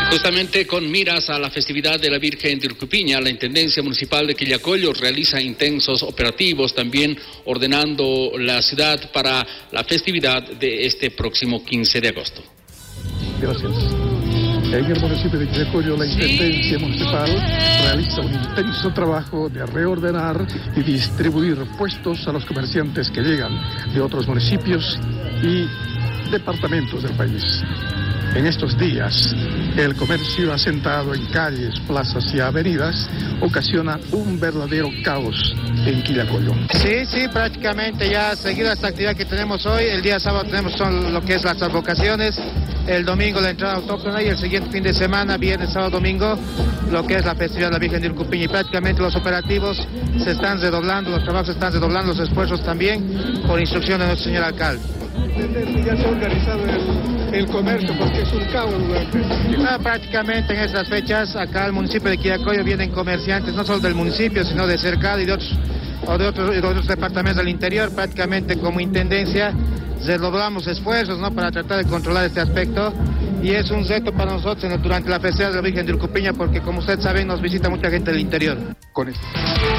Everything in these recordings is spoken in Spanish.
Justamente con miras a la festividad de la Virgen de Urcupiña, la Intendencia Municipal de Quillacollo realiza intensos operativos, también ordenando la ciudad para la festividad de este próximo 15 de agosto. Gracias. En el municipio de Quillacollo, la Intendencia Municipal realiza un intenso trabajo de reordenar y distribuir puestos a los comerciantes que llegan de otros municipios y departamentos del país. En estos días, el comercio asentado en calles, plazas y avenidas ocasiona un verdadero caos en Quillacollo. Sí, prácticamente ya seguida esta actividad que tenemos hoy. El día sábado tenemos lo que es las advocaciones, el domingo la entrada autóctona y el siguiente fin de semana, viernes, sábado, domingo, lo que es la festividad de la Virgen de Urcupiña. Y prácticamente los operativos se están redoblando, los trabajos se están redoblando, los esfuerzos también, por instrucción de nuestro señor alcalde. Ya se ha organizado el comercio porque es un caos. Prácticamente en estas fechas acá al municipio de Quillacollo vienen comerciantes no solo del municipio sino de cercado y de otros departamentos del interior. Prácticamente como intendencia redoblamos esfuerzos, ¿no?, para tratar de controlar este aspecto, y es un reto para nosotros durante la festividad de la Virgen de Urcupiña porque, como ustedes saben, nos visita mucha gente del interior. Con esto.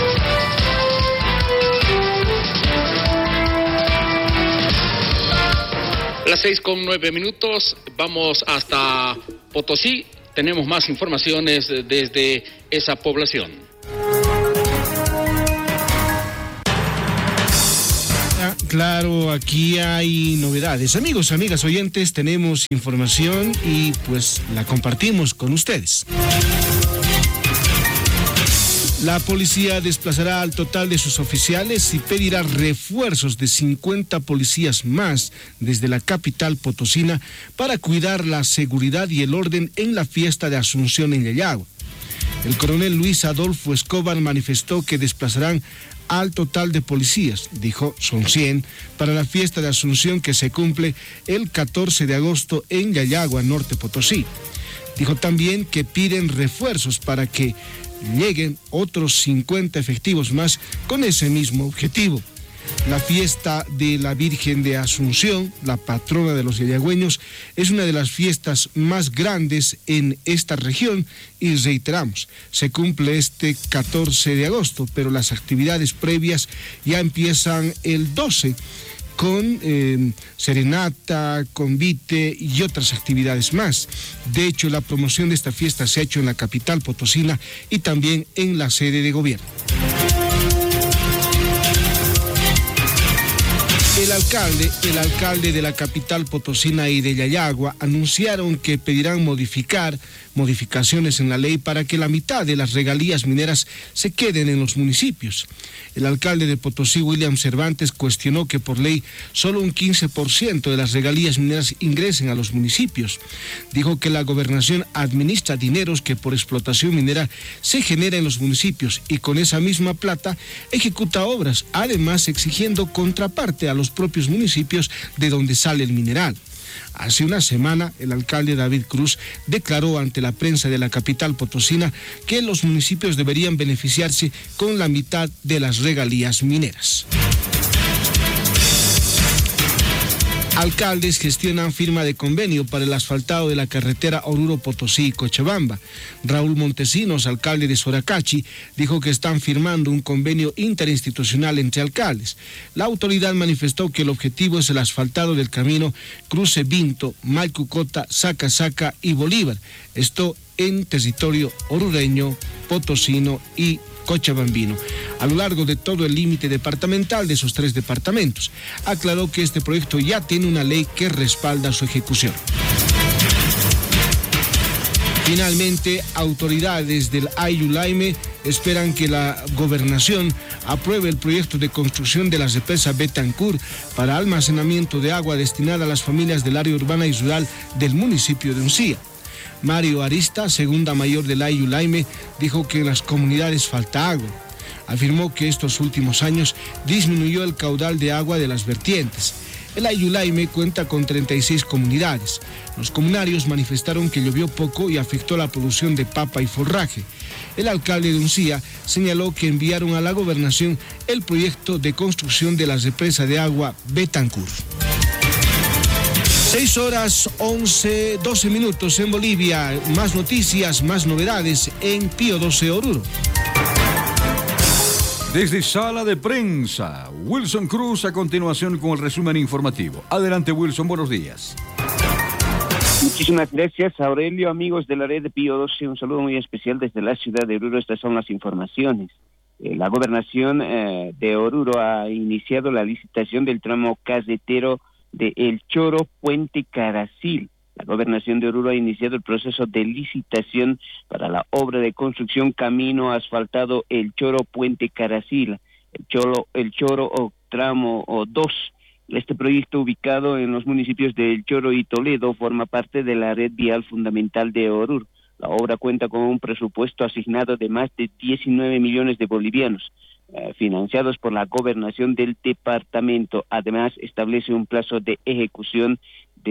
Las 6:09, vamos hasta Potosí, tenemos más informaciones desde esa población. Claro, aquí hay novedades. Amigos, amigas, oyentes, tenemos información y pues la compartimos con ustedes. La policía desplazará al total de sus oficiales y pedirá refuerzos de 50 policías más desde la capital potosina para cuidar la seguridad y el orden en la fiesta de Asunción en Yayagua. El coronel Luis Adolfo Escobar manifestó que desplazarán al total de policías, dijo, son 100, para la fiesta de Asunción que se cumple el 14 de agosto en Yayagua, Norte Potosí. Dijo también que piden refuerzos para que lleguen otros 50 efectivos más con ese mismo objetivo. La fiesta de la Virgen de Asunción, la patrona de los yayagüeños, es una de las fiestas más grandes en esta región y reiteramos, se cumple este 14 de agosto, pero las actividades previas ya empiezan el 12 con serenata, convite y otras actividades más. De hecho, la promoción de esta fiesta se ha hecho en la capital potosina y también en la sede de gobierno. El alcalde de la capital potosina y de Yayagua anunciaron que pedirán modificaciones en la ley para que la mitad de las regalías mineras se queden en los municipios. El alcalde de Potosí, William Cervantes, cuestionó que por ley solo un 15% de las regalías mineras ingresen a los municipios. Dijo que la gobernación administra dineros que por explotación minera se genera en los municipios y con esa misma plata ejecuta obras, además exigiendo contraparte a los propios municipios de donde sale el mineral. Hace una semana, el alcalde David Cruz declaró ante la prensa de la capital potosina que los municipios deberían beneficiarse con la mitad de las regalías mineras. Alcaldes gestionan firma de convenio para el asfaltado de la carretera Oruro-Potosí-Cochabamba. Raúl Montesinos, alcalde de Soracachi, dijo que están firmando un convenio interinstitucional entre alcaldes. La autoridad manifestó que el objetivo es el asfaltado del camino Cruce Vinto, Maycucota, Saca y Bolívar. Esto en territorio orureño, potosino y cochabambino, a lo largo de todo el límite departamental de esos 3 departamentos. Aclaró que este proyecto ya tiene una ley que respalda su ejecución. Finalmente, autoridades del Ayulaime esperan que la gobernación apruebe el proyecto de construcción de la represa Betancur para almacenamiento de agua destinada a las familias del área urbana y rural del municipio de Uncía. Mario Arista, segunda mayor del Ayulaime, dijo que en las comunidades falta agua. Afirmó que estos últimos años disminuyó el caudal de agua de las vertientes. El Ayulaime cuenta con 36 comunidades. Los comunarios manifestaron que llovió poco y afectó la producción de papa y forraje. El alcalde de Uncía señaló que enviaron a la gobernación el proyecto de construcción de la represa de agua Betancur. 6:12 en Bolivia. Más noticias, más novedades en Pío XII Oruro. Desde Sala de Prensa, Wilson Cruz a continuación con el resumen informativo. Adelante, Wilson, buenos días. Muchísimas gracias, Aurelio. Amigos de la red de Pío XII, un saludo muy especial desde la ciudad de Oruro. Estas son las informaciones. La gobernación de Oruro ha iniciado la licitación del tramo carretero de El Choro Puente Caracil. La gobernación de Oruro ha iniciado el proceso de licitación para la obra de construcción camino asfaltado El Choro Puente Caracil, el Choro o tramo 2. Este proyecto, ubicado en los municipios de El Choro y Toledo, forma parte de la red vial fundamental de Oruro. La obra cuenta con un presupuesto asignado de más de 19 millones de bolivianos, financiados por la gobernación del departamento. Además, establece un plazo de ejecución de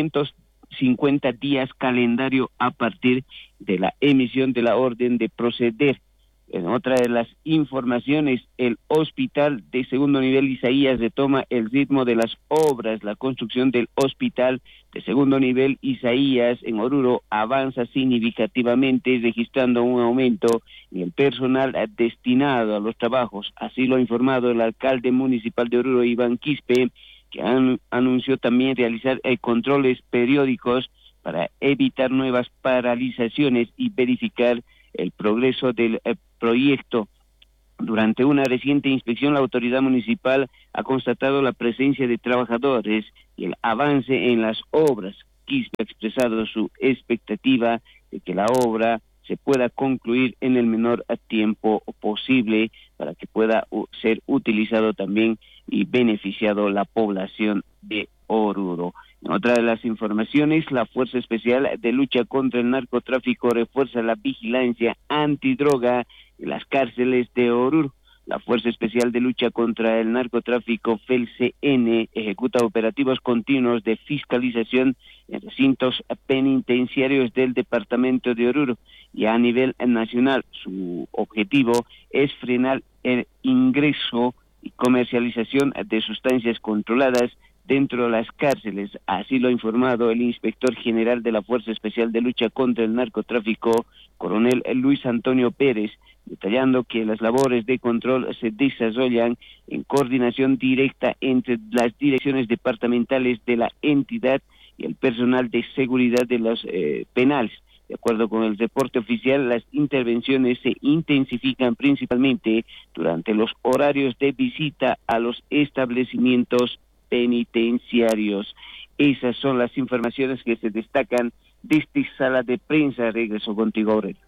250 días calendario a partir de la emisión de la orden de proceder. En otra de las informaciones, el hospital de segundo nivel Isaías retoma el ritmo de las obras. La construcción del hospital de segundo nivel Isaías en Oruro avanza significativamente, registrando un aumento en el personal destinado a los trabajos. Así lo ha informado el alcalde municipal de Oruro, Iván Quispe, que anunció también realizar controles periódicos para evitar nuevas paralizaciones y verificar el progreso del proyecto. Durante una reciente inspección, la autoridad municipal ha constatado la presencia de trabajadores y el avance en las obras. Quispe ha expresado su expectativa de que la obra se pueda concluir en el menor tiempo posible para que pueda ser utilizado también y beneficiado la población de Oruro. En otra de las informaciones, la Fuerza Especial de Lucha contra el Narcotráfico refuerza la vigilancia antidroga en las cárceles de Oruro. La Fuerza Especial de Lucha contra el Narcotráfico, FELCN, ejecuta operativos continuos de fiscalización en recintos penitenciarios del departamento de Oruro y a nivel nacional. Su objetivo es frenar el ingreso y comercialización de sustancias controladas dentro de las cárceles. Así lo ha informado el inspector general de la Fuerza Especial de Lucha contra el Narcotráfico, coronel Luis Antonio Pérez, detallando que las labores de control se desarrollan en coordinación directa entre las direcciones departamentales de la entidad y el personal de seguridad de los penales. De acuerdo con el reporte oficial, las intervenciones se intensifican principalmente durante los horarios de visita a los establecimientos penitenciarios. Esas son las informaciones que se destacan desde Sala de Prensa. Regreso contigo, Aurelio.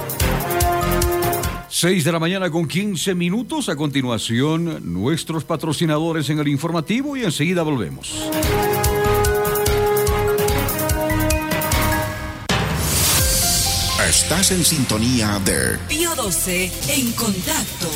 6:15 a.m. A continuación, nuestros patrocinadores en el informativo y enseguida volvemos. Estás en sintonía de Pío XII en contacto.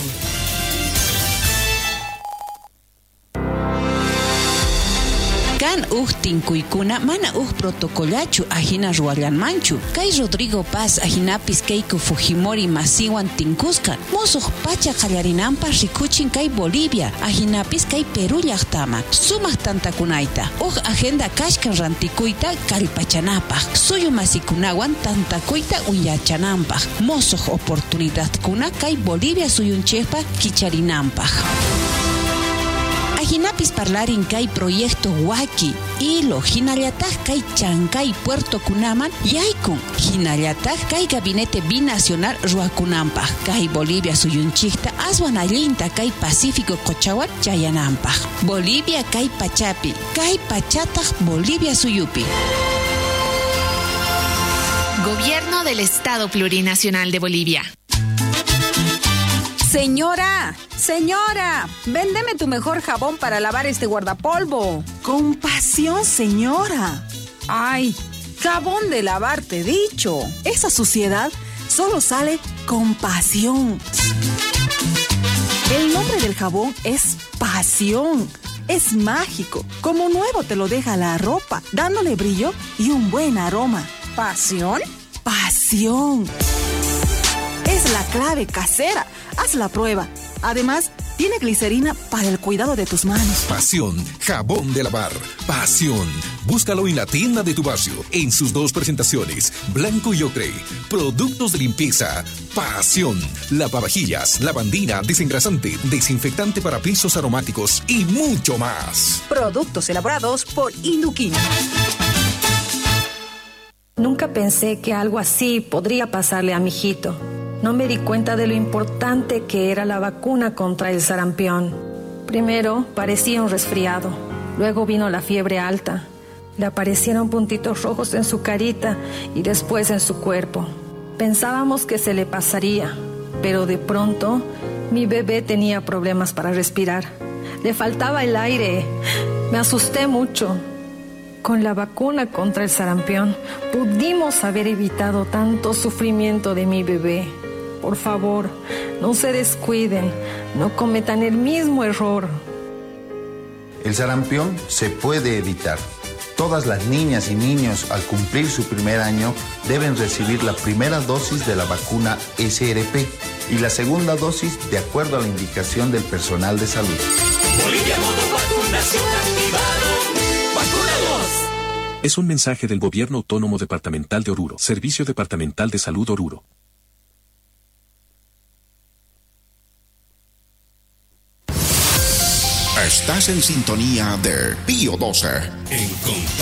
Kan tinkuykuna mana protocolachu ajina ruallanmanchu. Kay Rodrigo Paz ajinapis Keiko Fujimori masiwan tinkusqa. Musuq pacha qallarinanpaq rikuchin kay Bolivia, ajinapis kay Perú llaqtama. Sumaq tantakunayta. Agenda kashkan rantikuyta kallpachanapaq. Suyu masikunawan tantakuyta unyachananpaq. Musuq oportunidadkuna kay Bolivia suyunchejpa kicharinanpaq. Ajinapis parlarin kay proyecto Waki, hilo hinallataj kay Chancay Puerto Kunaman yaykun, hinallataj kay gabinete binacional ruakunampaj, kay Bolivia suyunchikta aswan allinta kay Pacífico Cochawan chayanampaj. Bolivia kay pachapi, kay pachataj Bolivia suyupi. Gobierno del Estado Plurinacional de Bolivia. Señora, véndeme tu mejor jabón para lavar este guardapolvo. Compasión, señora. Ay, jabón de lavar, te he dicho. Esa suciedad solo sale con pasión. El nombre del jabón es pasión. Es mágico. Como nuevo te lo deja la ropa, dándole brillo y un buen aroma. ¿Pasión? Pasión. Es la clave casera. Haz la prueba. Además, Tiene glicerina para el cuidado de tus manos. Pasión, jabón de lavar. Pasión. Búscalo en la tienda de tu barrio, en sus 2 presentaciones, blanco y ocre. Productos de limpieza. Pasión. Lavavajillas, lavandina, desengrasante, desinfectante para pisos aromáticos y mucho más. Productos elaborados por Induquín. Nunca pensé que algo así podría pasarle a mi hijito. No me di cuenta de lo importante que era la vacuna contra el sarampión. Primero parecía un resfriado, luego vino la fiebre alta. Le aparecieron puntitos rojos en su carita y después en su cuerpo. Pensábamos que se le pasaría, pero de pronto mi bebé tenía problemas para respirar. Le faltaba el aire. Me asusté mucho. Con la vacuna contra el sarampión pudimos haber evitado tanto sufrimiento de mi bebé. Por favor, no se descuiden, no cometan el mismo error. El sarampión se puede evitar. Todas las niñas y niños al cumplir su primer año deben recibir la primera dosis de la vacuna SRP y la segunda dosis de acuerdo a la indicación del personal de salud. Bolivia modo vacunación activado. ¡Vacunados! Es un mensaje del Gobierno Autónomo Departamental de Oruro, Servicio Departamental de Salud Oruro. Estás en sintonía de Pío 12.